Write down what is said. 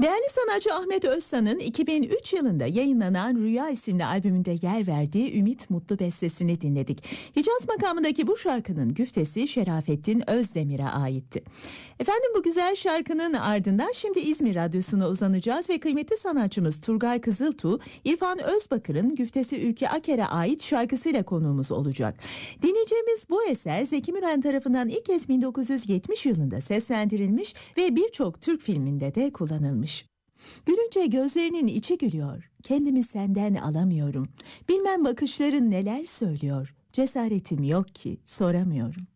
Değerli sanatçı Ahmet Özsan'ın 2003 yılında yayınlanan Rüya isimli albümünde yer verdiği Ümit Mutlu bestesini dinledik. Hicaz makamındaki bu şarkının güftesi Şerafettin Özdemir'e aitti. Efendim, bu güzel şarkının ardından şimdi İzmir Radyosu'na uzanacağız ve kıymetli sanatçımız Turgay Kızıltuğ, İrfan Özbakır'ın güftesi Ülke Aker'e ait şarkısıyla konuğumuz olacak. Dinleyeceğimiz bu eser Zeki Müren tarafından ilk kez 1970 yılında seslendirilmiş ve birçok Türk filminde de kullanılmış. Gülünce gözlerinin içi gülüyor, kendimi senden alamıyorum. Bilmem bakışların neler söylüyor, cesaretim yok ki soramıyorum.